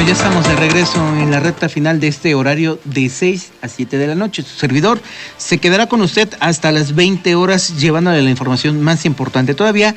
Bueno, ya estamos de regreso en la recta final de este horario de 6 a 7 de la noche. Su servidor se quedará con usted hasta las 20 horas llevándole la información más importante. Todavía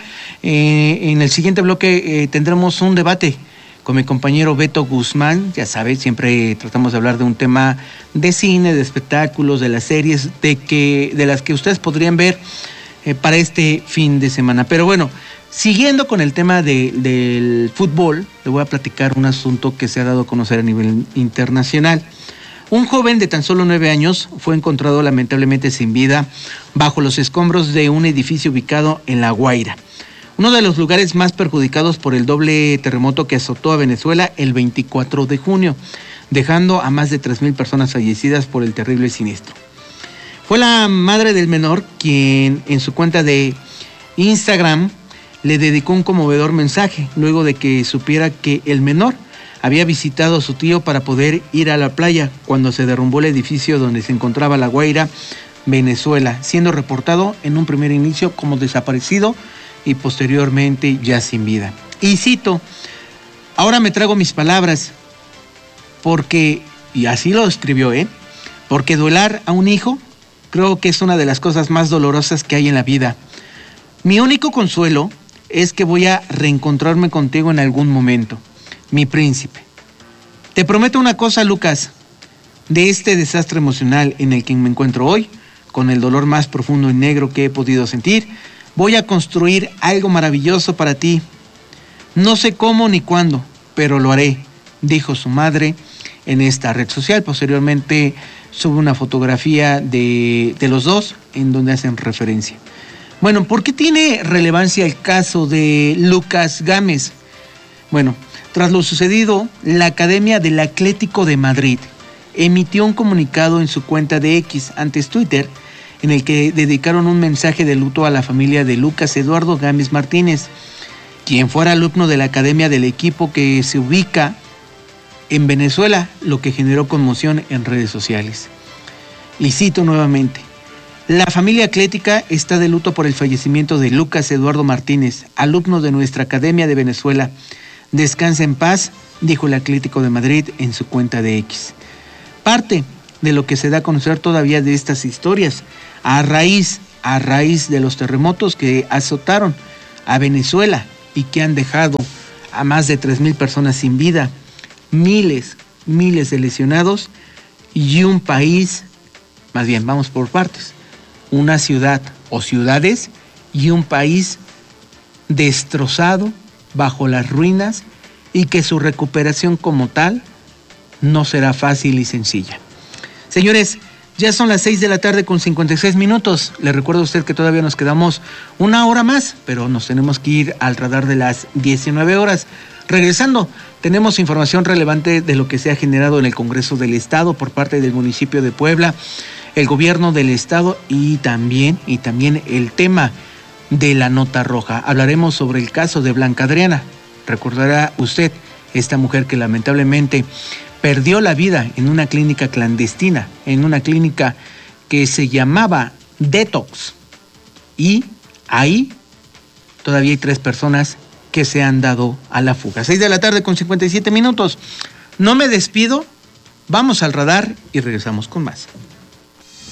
en el siguiente bloque tendremos un debate con mi compañero Beto Guzmán. Ya sabe, siempre tratamos de hablar de un tema de cine, de espectáculos, de las series, de las que ustedes podrían ver para este fin de semana. Pero bueno, siguiendo con el tema del fútbol, le voy a platicar un asunto que se ha dado a conocer a nivel internacional. Un joven de tan solo 9 años fue encontrado lamentablemente sin vida bajo los escombros de un edificio ubicado en La Guaira, uno de los lugares más perjudicados por el doble terremoto que azotó a Venezuela el 24 de junio, dejando a más de 3,000 personas fallecidas por el terrible siniestro. Fue la madre del menor quien en su cuenta de Instagram le dedicó un conmovedor mensaje luego de que supiera que el menor había visitado a su tío para poder ir a la playa cuando se derrumbó el edificio donde se encontraba La Guaira, Venezuela, siendo reportado en un primer inicio como desaparecido y posteriormente ya sin vida. Y cito: ahora me trago mis palabras porque, y así lo escribió, porque duelar a un hijo creo que es una de las cosas más dolorosas que hay en la vida. Mi único consuelo es que voy a reencontrarme contigo en algún momento, mi príncipe. Te prometo una cosa, Lucas, de este desastre emocional en el que me encuentro hoy, con el dolor más profundo y negro que he podido sentir, voy a construir algo maravilloso para ti. No sé cómo ni cuándo, pero lo haré, dijo su madre en esta red social. Posteriormente sube una fotografía de los dos en donde hacen referencia. Bueno, ¿por qué tiene relevancia el caso de Lucas Gámez? Bueno, tras lo sucedido, la Academia del Atlético de Madrid emitió un comunicado en su cuenta de X, antes Twitter, en el que dedicaron un mensaje de luto a la familia de Lucas Eduardo Gámez Martínez, quien fuera alumno de la academia del equipo que se ubica en Venezuela, lo que generó conmoción en redes sociales. Y cito nuevamente: la familia atlética está de luto por el fallecimiento de Lucas Eduardo Martínez, alumno de nuestra Academia de Venezuela. Descansa en paz, dijo el Atlético de Madrid en su cuenta de X. Parte de lo que se da a conocer todavía de estas historias, a raíz de los terremotos que azotaron a Venezuela y que han dejado a más de 3,000 personas sin vida, miles de lesionados y un país, más bien vamos por partes, una ciudad o ciudades y un país destrozado bajo las ruinas y que su recuperación como tal no será fácil y sencilla. Señores, ya son las 6 de la tarde con 56 minutos. Le recuerdo a usted que todavía nos quedamos una hora más, pero nos tenemos que ir al radar de las 19 horas. Regresando, tenemos información relevante de lo que se ha generado en el Congreso del Estado por parte del municipio de Puebla, el gobierno del Estado y también el tema de la nota roja. Hablaremos sobre el caso de Blanca Adriana. Recordará usted, esta mujer que lamentablemente perdió la vida en una clínica clandestina, en una clínica que se llamaba Detox. Y ahí todavía hay 3 personas que se han dado a la fuga. 6 de la tarde con 57 minutos. No me despido, vamos al radar y regresamos con más.